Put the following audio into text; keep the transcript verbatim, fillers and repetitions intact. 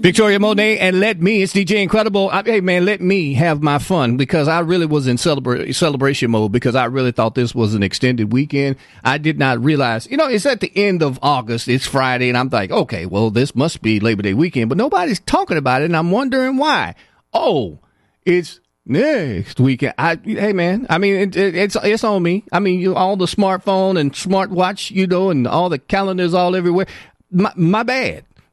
Victoria Monet and Let Me. It's D J Incredible. I, hey, man, let me have my fun because I really was in celebra- celebration mode because I really thought this was an extended weekend. I did not realize, you know, it's at the end of August. It's Friday, and I'm like, okay, well, this must be Labor Day weekend, but nobody's talking about it, and I'm wondering why. Oh, it's next weekend. I, hey, man, I mean, it, it, it's it's on me. I mean, you all the smartphone and smartwatch, you know, and all the calendars all everywhere. My, my bad.